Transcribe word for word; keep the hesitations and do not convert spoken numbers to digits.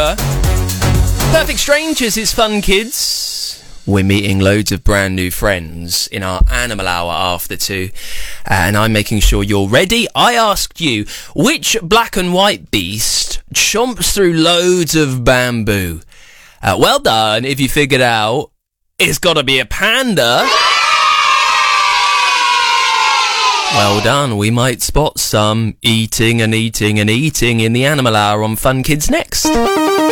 over. Perfect Strangers is fun, kids. We're meeting loads of brand new friends in our Animal Hour after two, uh, and I'm making sure you're ready. I asked you, which black and white beast chomps through loads of bamboo? Uh, well done if you figured out it's got to be a panda. Well done. We might spot some eating and eating and eating in the Animal Hour on Fun Kids next.